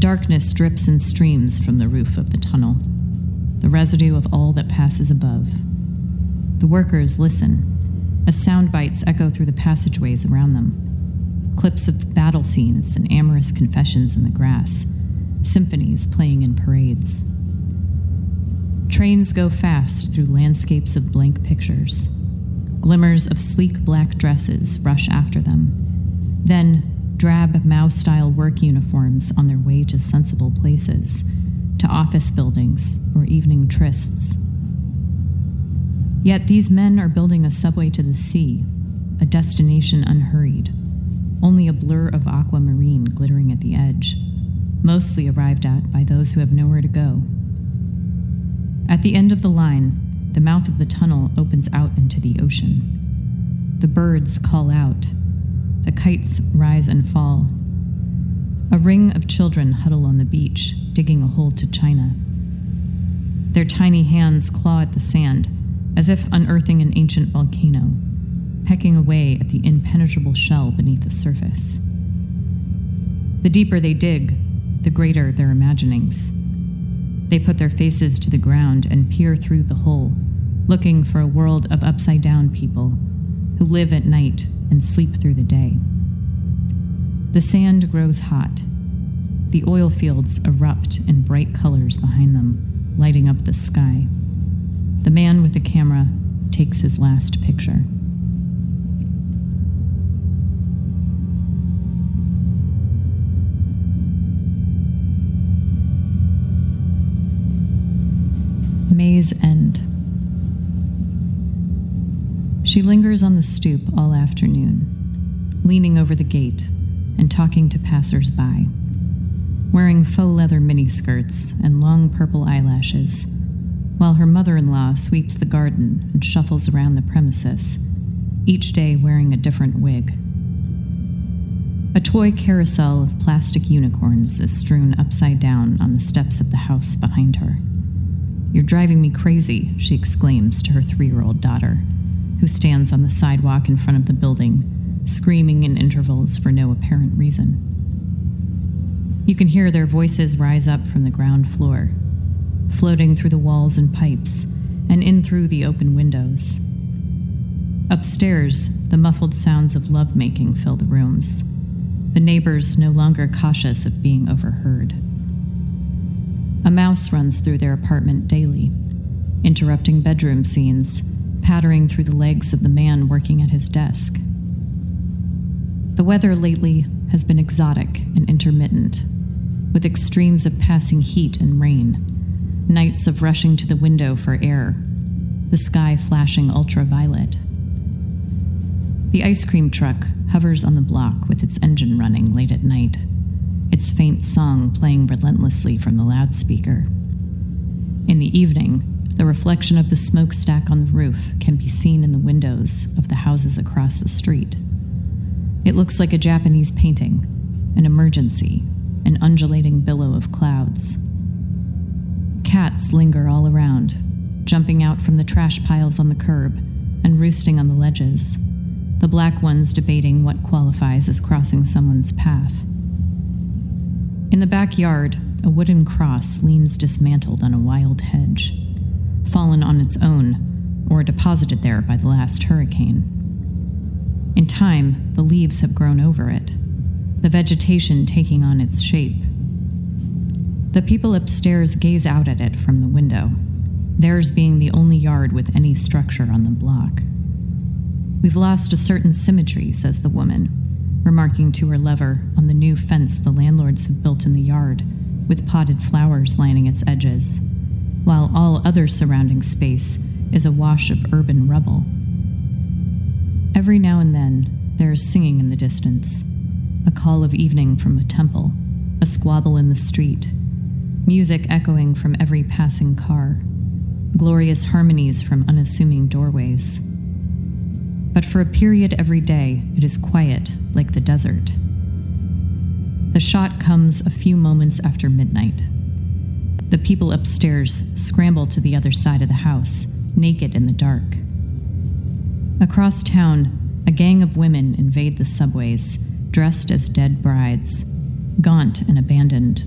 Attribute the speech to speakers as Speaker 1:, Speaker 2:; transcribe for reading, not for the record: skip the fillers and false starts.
Speaker 1: darkness drips and streams from the roof of the tunnel, the residue of all that passes above. The workers listen, as sound bites echo through the passageways around them. Clips of battle scenes and amorous confessions in the grass, symphonies playing in parades. Trains go fast through landscapes of blank pictures. Glimmers of sleek black dresses rush after them. Then, drab Mao-style work uniforms on their way to sensible places, to office buildings or evening trysts. Yet these men are building a subway to the sea, a destination unhurried, only a blur of aquamarine glittering at the edge, mostly arrived at by those who have nowhere to go. At the end of the line, the mouth of the tunnel opens out into the ocean. The birds call out. The kites rise and fall. A ring of children huddle on the beach, digging a hole to China. Their tiny hands claw at the sand, as if unearthing an ancient volcano, pecking away at the impenetrable shell beneath the surface. The deeper they dig, the greater their imaginings. They put their faces to the ground and peer through the hole, looking for a world of upside-down people who live at night and sleep through the day. The sand grows hot. The oil fields erupt in bright colors behind them, lighting up the sky. The man with the camera takes his last picture. May's End. She lingers on the stoop all afternoon, leaning over the gate and talking to passers-by, wearing faux leather miniskirts and long purple eyelashes, while her mother-in-law sweeps the garden and shuffles around the premises, each day wearing a different wig. A toy carousel of plastic unicorns is strewn upside down on the steps of the house behind her. "You're driving me crazy," she exclaims to her 3-year-old daughter, who stands on the sidewalk in front of the building, screaming in intervals for no apparent reason. You can hear their voices rise up from the ground floor, floating through the walls and pipes, and in through the open windows. Upstairs, the muffled sounds of lovemaking fill the rooms, the neighbors no longer cautious of being overheard. A mouse runs through their apartment daily, interrupting bedroom scenes, pattering through the legs of the man working at his desk. The weather lately has been exotic and intermittent, with extremes of passing heat and rain, nights of rushing to the window for air, the sky flashing ultraviolet. The ice cream truck hovers on the block with its engine running late at night, its faint song playing relentlessly from the loudspeaker. In the evening, the reflection of the smokestack on the roof can be seen in the windows of the houses across the street. It looks like a Japanese painting, an emergency, an undulating billow of clouds. Cats linger all around, jumping out from the trash piles on the curb and roosting on the ledges, the black ones debating what qualifies as crossing someone's path. In the backyard, a wooden cross leans dismantled on a wild hedge, fallen on its own or deposited there by the last hurricane. In time, the leaves have grown over it, the vegetation taking on its shape. The people upstairs gaze out at it from the window, theirs being the only yard with any structure on the block. "We've lost a certain symmetry," says the woman, remarking to her lover on the new fence the landlords have built in the yard, with potted flowers lining its edges, while all other surrounding space is a wash of urban rubble. Every now and then, there is singing in the distance, a call of evening from a temple, a squabble in the street, music echoing from every passing car, glorious harmonies from unassuming doorways. But for a period every day, it is quiet, like the desert. The shot comes a few moments after midnight. The people upstairs scramble to the other side of the house, naked in the dark. Across town, a gang of women invade the subways, dressed as dead brides, gaunt and abandoned,